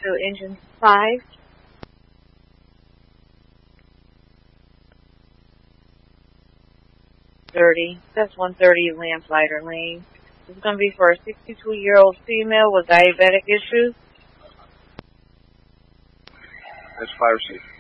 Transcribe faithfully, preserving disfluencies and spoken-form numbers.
to engine five. thirty. That's one thirty Lamplighter Lane. This is going to be for a sixty-two-year-old female with diabetic issues. That's five C.